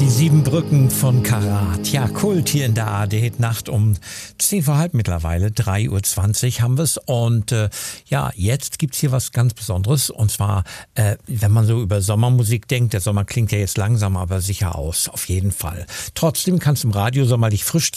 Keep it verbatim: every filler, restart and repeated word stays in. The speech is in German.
Die sieben Brücken von Karat. Ja, Kult hier in der A R D Nacht um zehn vor halb mittlerweile, drei Uhr zwanzig haben wir es. Und äh, ja, jetzt gibt's hier was ganz Besonderes. Und zwar, äh, wenn man so über Sommermusik denkt, der Sommer klingt ja jetzt langsam, aber sicher aus, auf jeden Fall. Trotzdem kannst du im Radio sommerlich frisch